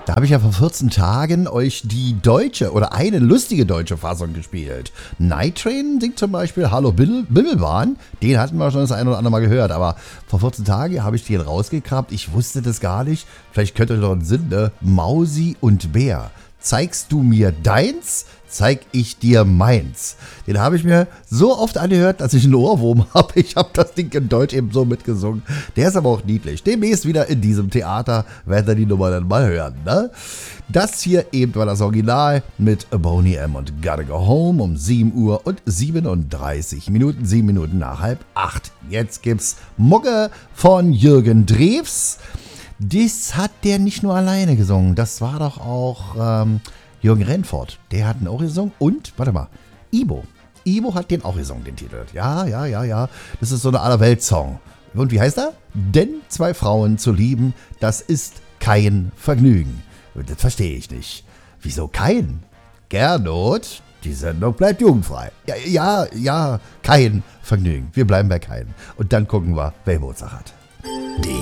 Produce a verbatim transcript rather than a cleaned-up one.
Da habe ich ja vor vierzehn Tagen euch die deutsche oder eine lustige deutsche Fassung gespielt. Night Train singt zum Beispiel Hallo Bimmel- Bimmelbahn. Den hatten wir schon das ein oder andere Mal gehört. Aber vor vierzehn Tagen habe ich den rausgekramt. Ich wusste das gar nicht. Vielleicht könnt ihr doch einen Sinn, ne? Mausi und Bär. Zeigst du mir deins, zeig ich dir meins. Den habe ich mir so oft angehört, dass ich einen Ohrwurm habe. Ich habe das Ding in Deutsch eben so mitgesungen. Der ist aber auch niedlich. Demnächst wieder in diesem Theater werdet ihr die Nummer dann mal hören. Ne? Das hier eben war das Original mit Boney M. und Gotta Go Home um sieben Uhr und siebenunddreißig Minuten, sieben Minuten nach halb acht. Jetzt gibt's Mucke von Jürgen Drews. Das hat der nicht nur alleine gesungen. Das war doch auch ähm, Jürgen Renfort. Der hat ihn auch gesungen. Und, warte mal, Ibo. Ibo hat den auch gesungen, den Titel. Ja, ja, ja, ja. Das ist so eine Allerwelt-Song. Und wie heißt er? Denn zwei Frauen zu lieben, das ist kein Vergnügen. Das verstehe ich nicht. Wieso kein? Gernot, die Sendung bleibt jugendfrei. Ja, ja, ja, kein Vergnügen. Wir bleiben bei keinem. Und dann gucken wir, wer Geburtstag hat. Die